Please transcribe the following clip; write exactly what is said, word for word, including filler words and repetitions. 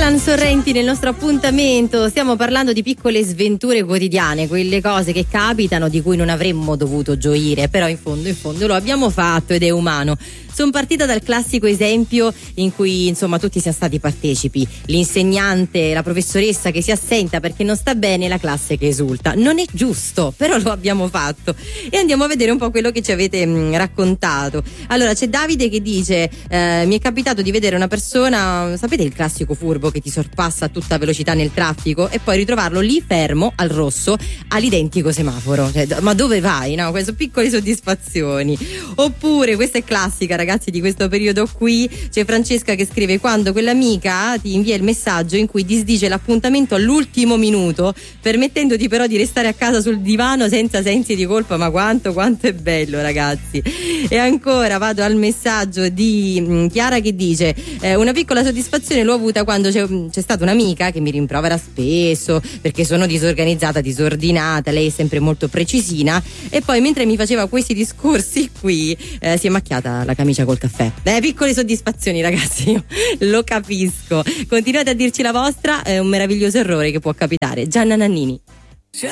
Gian Sorrenti nel nostro appuntamento. Stiamo parlando di piccole sventure quotidiane, quelle cose che capitano di cui non avremmo dovuto gioire, però in fondo in fondo lo abbiamo fatto ed è umano. Sono partita dal classico esempio in cui insomma tutti siamo stati partecipi, l'insegnante, la professoressa che si assenta perché non sta bene, la classe che esulta. Non è giusto, però lo abbiamo fatto. E andiamo a vedere un po' quello che ci avete mh, raccontato. Allora c'è Davide che dice eh, mi è capitato di vedere una persona, sapete il classico furbo che ti sorpassa a tutta velocità nel traffico e poi ritrovarlo lì fermo al rosso all'identico semaforo, cioè, ma dove vai? No, queste piccole soddisfazioni. Oppure questa è classica, ragazzi, di questo periodo qui. C'è Francesca che scrive: quando quell'amica ti invia il messaggio in cui disdice l'appuntamento all'ultimo minuto, permettendoti però di restare a casa sul divano senza sensi di colpa. Ma quanto quanto è bello, ragazzi. E ancora vado al messaggio di mh, Chiara che dice eh, una piccola soddisfazione l'ho avuta quando c'è, c'è stata un'amica che mi rimprovera spesso perché sono disorganizzata, disordinata, lei è sempre molto precisina, e poi mentre mi faceva questi discorsi qui eh, si è macchiata la camicia col caffè. Eh, piccole soddisfazioni, ragazzi, io lo capisco. Continuate a dirci la vostra, è un meraviglioso errore che può capitare. Gianna Nannini.